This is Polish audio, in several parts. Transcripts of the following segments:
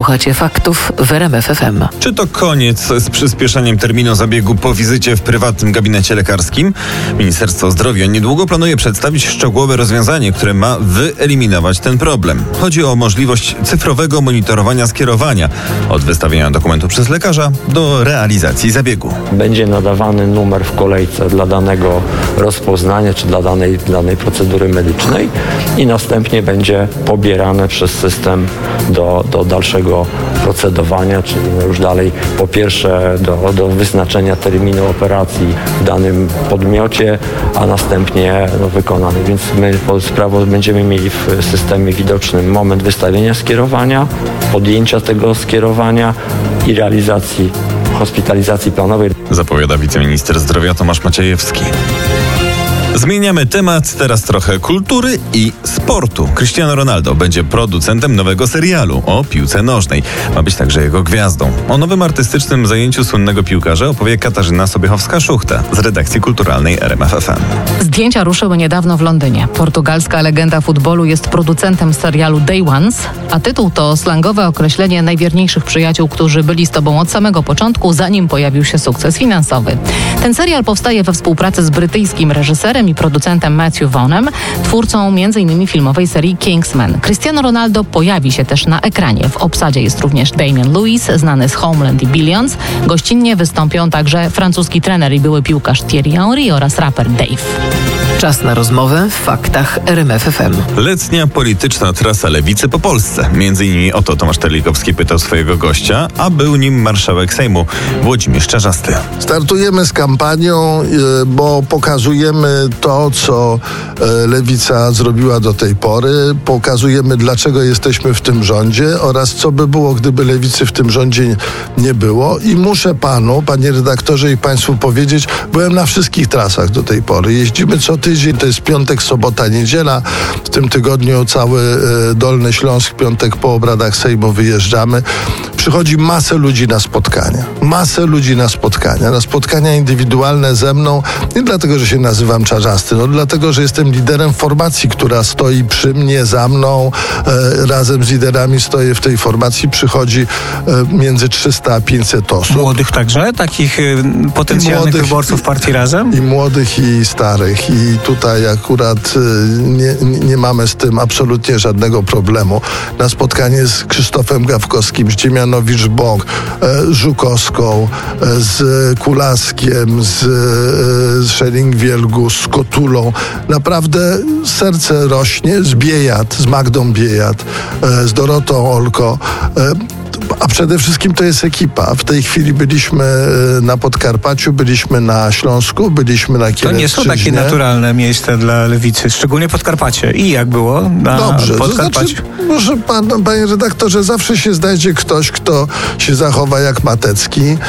Słuchacie faktów w RMF FM. Czy to koniec z przyspieszeniem terminu zabiegu po wizycie w prywatnym gabinecie lekarskim? Ministerstwo Zdrowia niedługo planuje przedstawić szczegółowe rozwiązanie, które ma wyeliminować ten problem. Chodzi o możliwość cyfrowego monitorowania skierowania od wystawienia dokumentu przez lekarza do realizacji zabiegu. Będzie nadawany numer w kolejce dla danego rozpoznania czy dla danej procedury medycznej i następnie będzie pobierane przez system do dalszego procedowania, czyli już dalej po pierwsze do wyznaczenia terminu operacji w danym podmiocie, a następnie wykonany. Więc my będziemy mieli w systemie widocznym moment wystawienia skierowania, podjęcia tego skierowania i realizacji hospitalizacji planowej. Zapowiada wiceminister zdrowia Tomasz Maciejewski. Zmieniamy temat, teraz trochę kultury i sportu. Cristiano Ronaldo będzie producentem nowego serialu o piłce nożnej. Ma być także jego gwiazdą. O nowym artystycznym zajęciu słynnego piłkarza opowie Katarzyna Sobiechowska-Szuchta z redakcji kulturalnej RMF FM. Zdjęcia ruszyły niedawno w Londynie. Portugalska legenda futbolu jest producentem serialu Day Ones, a tytuł to slangowe określenie najwierniejszych przyjaciół, którzy byli z tobą od samego początku, zanim pojawił się sukces finansowy. Ten serial powstaje we współpracy z brytyjskim reżyserem i producentem Matthew Vaughanem, twórcą m.in. filmowej serii Kingsman. Cristiano Ronaldo pojawi się też na ekranie. W obsadzie jest również Damian Lewis, znany z Homeland i Billions. Gościnnie wystąpią także francuski trener i były piłkarz Thierry Henry oraz raper Dave. Czas na rozmowę w faktach RMF FM. Letnia polityczna trasa lewicy po Polsce. Między innymi o to Tomasz Terlikowski pytał swojego gościa, a był nim marszałek Sejmu Włodzimierz Czarzasty. Startujemy z kampanią, bo pokazujemy to, co lewica zrobiła do tej pory. Pokazujemy, dlaczego jesteśmy w tym rządzie oraz co by było, gdyby lewicy w tym rządzie nie było. I muszę panu, panie redaktorze i państwu powiedzieć, byłem na wszystkich trasach do tej pory. Jeździmy co tydzień, to jest piątek, sobota, niedziela. W tym tygodniu cały Dolny Śląsk, piątek po obradach Sejmu wyjeżdżamy. Przychodzi masę ludzi na spotkania. Na spotkania indywidualne ze mną. Nie dlatego, że się nazywam Czarzasty, dlatego, że jestem liderem formacji, która stoi przy mnie, za mną. Razem z liderami stoję w tej formacji. Przychodzi między 300 a 500 osób. Młodych także? Takich potencjalnych wyborców partii Razem? I młodych, i starych. I tutaj akurat nie mamy z tym absolutnie żadnego problemu. Na spotkanie z Krzysztofem Gawkowskim, Zdziemianowicz-Bąk, Żukowską, z Kulaskiem, z Schering-Wielgus, z Kotulą. Naprawdę serce rośnie, z Biejat, z Magdą Biejat, z Dorotą Olko. A przede wszystkim to jest ekipa. W tej chwili byliśmy na Podkarpaciu, byliśmy na Śląsku, byliśmy na Kielecczyźnie. To nie są takie naturalne miejsca dla lewicy, szczególnie Podkarpacie. I jak było na Podkarpaciu? Proszę pan, panie redaktorze, zawsze się znajdzie ktoś, kto się zachowa jak Matecki,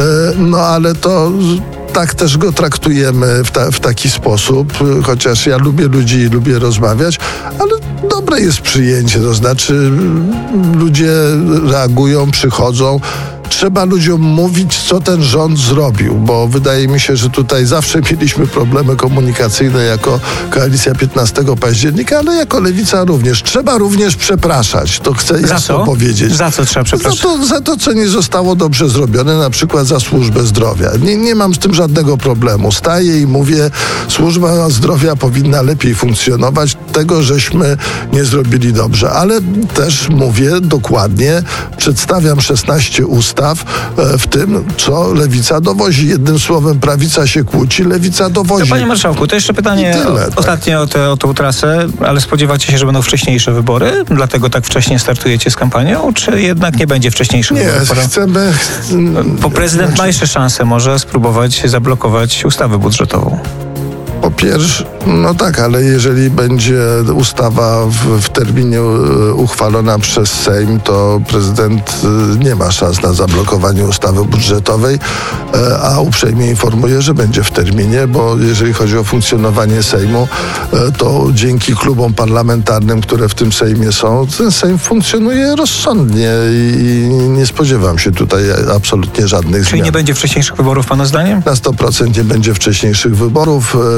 ale to tak też go traktujemy w taki sposób, chociaż ja lubię ludzi i lubię rozmawiać, ale dobre jest przyjęcie, to znaczy ludzie reagują, przychodzą. Trzeba ludziom mówić, co ten rząd zrobił, bo wydaje mi się, że tutaj zawsze mieliśmy problemy komunikacyjne jako Koalicja 15 października, ale jako Lewica również. Trzeba również przepraszać, to chcę jasno powiedzieć. Za co trzeba przepraszać? Za to, co nie zostało dobrze zrobione, na przykład za służbę zdrowia. Nie mam z tym żadnego problemu. Staję i mówię, służba zdrowia powinna lepiej funkcjonować. Tego żeśmy nie zrobili dobrze, ale też mówię dokładnie, przedstawiam 16 ustaw, w tym, co lewica dowozi. Jednym słowem, prawica się kłóci, lewica dowozi. Panie marszałku, to jeszcze pytanie ostatnie o tą trasę, ale spodziewacie się, że będą wcześniejsze wybory? Dlatego tak wcześnie startujecie z kampanią? Czy jednak nie będzie wcześniejszych wyborów? Nie, chcemy... Bo prezydent ma jeszcze szansę może spróbować zablokować ustawę budżetową. Po pierwsze, tak, ale jeżeli będzie ustawa w terminie uchwalona przez Sejm, to prezydent nie ma szans na zablokowanie ustawy budżetowej, a uprzejmie informuję, że będzie w terminie, bo jeżeli chodzi o funkcjonowanie Sejmu, to dzięki klubom parlamentarnym, które w tym Sejmie są, ten Sejm funkcjonuje rozsądnie i nie spodziewam się tutaj absolutnie żadnych zmian. Czyli nie będzie wcześniejszych wyborów, pana zdaniem? Na 100% nie będzie wcześniejszych wyborów.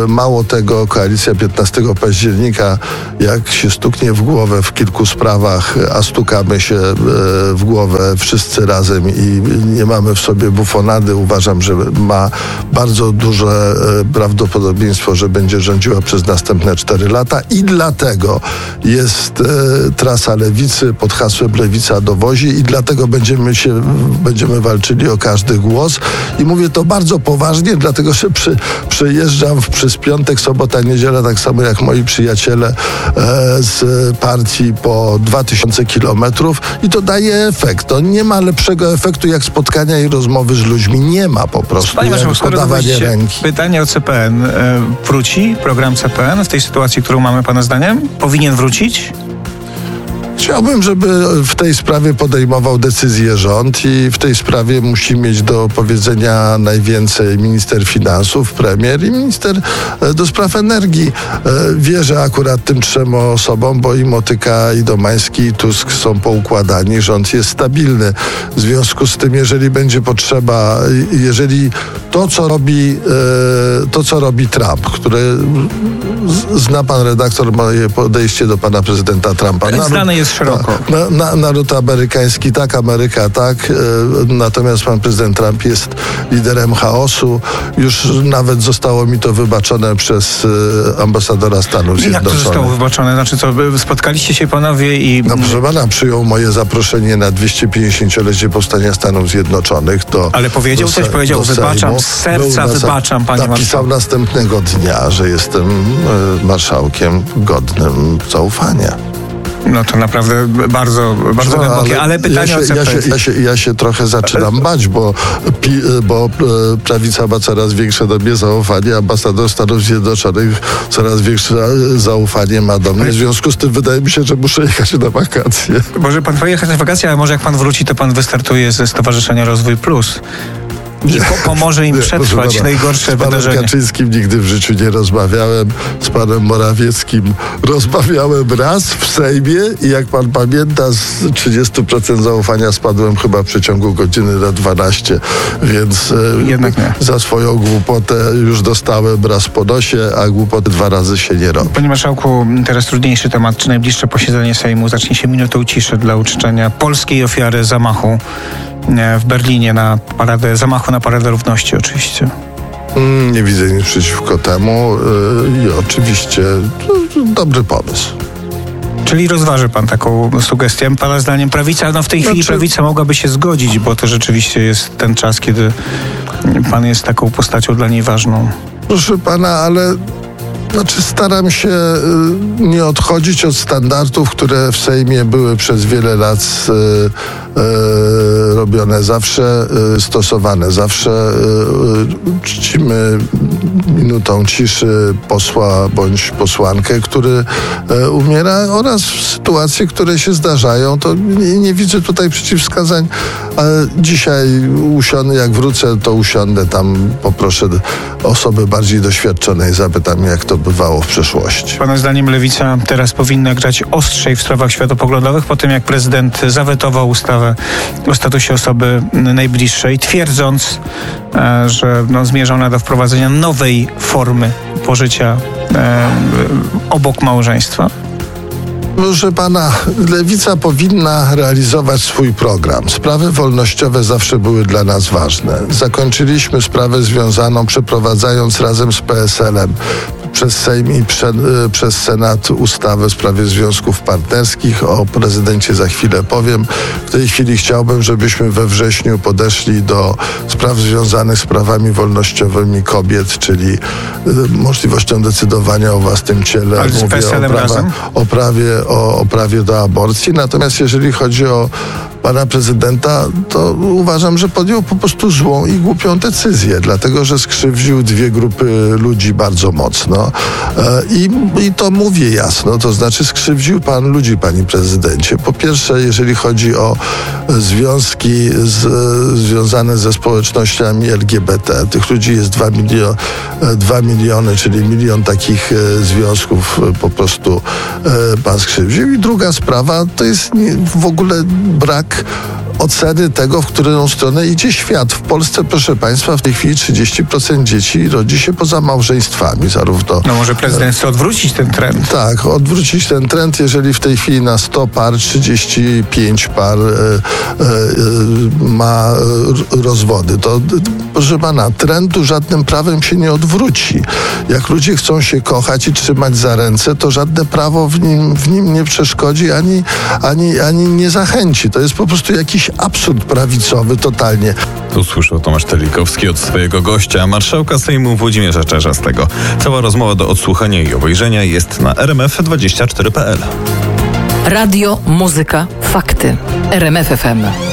Mało tego, koalicja 15 października, jak się stuknie w głowę w kilku sprawach, a stukamy się w głowę wszyscy razem i nie mamy w sobie bufonady, uważam, że ma bardzo duże prawdopodobieństwo, że będzie rządziła przez następne 4 lata i dlatego jest trasa Lewicy pod hasłem Lewica dowozi i dlatego będziemy walczyli o każdy głos i mówię to bardzo poważnie, dlatego że przejeżdżam przez piątek, sobota, niedziela, tak samo jak moi przyjaciele z partii po 2000 kilometrów i to daje efekt. To nie ma lepszego efektu jak spotkania i rozmowy z ludźmi. Nie ma po prostu. Panie marszałku, podawanie ręki. Pytanie o CPN. Wróci program CPN w tej sytuacji, którą mamy pana zdaniem? Powinien wrócić? Chciałbym, żeby w tej sprawie podejmował decyzję rząd i w tej sprawie musi mieć do powiedzenia najwięcej minister finansów, premier i minister do spraw energii. Wierzę akurat tym 3 osobom, bo i Motyka, i Domański, i Tusk są poukładani. Rząd jest stabilny. W związku z tym, jeżeli będzie potrzeba, jeżeli to, co robi Trump, które zna pan redaktor moje podejście do pana prezydenta Trumpa. Znane jest szeroko. Naród amerykański tak, Ameryka tak, natomiast pan prezydent Trump jest liderem chaosu. Już nawet zostało mi to wybaczone przez ambasadora Stanów Zjednoczonych. Jak to zostało wybaczone? Znaczy co, spotkaliście się panowie i... No proszę pana, przyjął moje zaproszenie na 250-lecie powstania Stanów Zjednoczonych. Ale powiedział coś? Powiedział, wybaczam, z serca wybaczam, panie marszałku. Napisał następnego dnia, że jestem marszałkiem godnym zaufania. No to naprawdę bardzo głębokie, ale pytanie o CPN. Ja się trochę zaczynam bać, bo prawica ma coraz większe do mnie zaufanie, ambasador Stanów Zjednoczonych coraz większe zaufanie ma do mnie. W związku z tym wydaje mi się, że muszę jechać na wakacje. Może pan pojechać na wakacje, ale może jak pan wróci, to pan wystartuje ze Stowarzyszenia Rozwój Plus. I pomoże im przetrwać najgorsze wydarzenia. Z panem Kaczyńskim nigdy w życiu nie rozmawiałem. Z panem Morawieckim rozmawiałem raz w Sejmie i jak pan pamięta, z 30% zaufania spadłem chyba w przeciągu godziny na 12, więc jednak nie. Za swoją głupotę już dostałem raz po nosie, a głupoty 2 razy się nie robi. Panie marszałku, teraz trudniejszy temat. Czy najbliższe posiedzenie Sejmu zacznie się minutą ciszy dla uczczenia polskiej ofiary zamachu w Berlinie zamachu na Paradę Równości oczywiście? Nie widzę nic przeciwko temu i oczywiście dobry pomysł. Czyli rozważy pan taką sugestię. Pana zdaniem prawica, w tej chwili prawica mogłaby się zgodzić, bo to rzeczywiście jest ten czas, kiedy pan jest taką postacią dla niej ważną. Proszę pana, ale staram się nie odchodzić od standardów, które w Sejmie były przez wiele lat robione, zawsze stosowane. Zawsze czcimy minutą ciszy posła bądź posłankę, który umiera, oraz sytuacje, które się zdarzają. To nie widzę tutaj przeciwwskazań. Dzisiaj jak wrócę, to usiądę tam, poproszę osoby bardziej doświadczone i zapytam, jak to bywało w przeszłości. Pana zdaniem Lewica teraz powinna grać ostrzej w sprawach światopoglądowych po tym, jak prezydent zawetował ustawę o statusie osoby najbliższej, twierdząc, że zmierza ona do wprowadzenia nowej formy pożycia obok małżeństwa? Proszę pana, Lewica powinna realizować swój program. Sprawy wolnościowe zawsze były dla nas ważne. Zakończyliśmy sprawę związaną, przeprowadzając razem z PSL-em przez Sejm i przez Senat ustawę w sprawie związków partnerskich. O prezydencie za chwilę powiem. W tej chwili chciałbym, żebyśmy we wrześniu podeszli do spraw związanych z prawami wolnościowymi kobiet, czyli możliwością decydowania o własnym ciele. Ale z PSL-em razem? O prawie do aborcji. Natomiast jeżeli chodzi o pana prezydenta, to uważam, że podjął po prostu złą i głupią decyzję, dlatego że skrzywdził 2 grupy ludzi bardzo mocno. I to mówię jasno, to znaczy skrzywdził pan ludzi, panie prezydencie. Po pierwsze, jeżeli chodzi o związki związane ze społecznościami LGBT, tych ludzi jest 2 miliony, czyli 1 milion takich związków po prostu pan skrzywdził. I druga sprawa to jest w ogóle brak brak oceny tego, w którą stronę idzie świat. W Polsce, proszę państwa, w tej chwili 30% dzieci rodzi się poza małżeństwami, zarówno... No może prezydent chce odwrócić ten trend. Tak, odwrócić ten trend, jeżeli w tej chwili na 100 par 35 par ma rozwody. To, proszę pana, trendu żadnym prawem się nie odwróci. Jak ludzie chcą się kochać i trzymać za ręce, to żadne prawo w nim nie przeszkodzi ani nie zachęci. To jest po prostu jakiś absurd prawicowy totalnie. Usłyszał Tomasz Telikowski od swojego gościa, marszałka Sejmu Włodzimierza Czarzastego. Cała rozmowa do odsłuchania i obejrzenia jest na rmf24.pl. Radio, muzyka, fakty. RMF FM.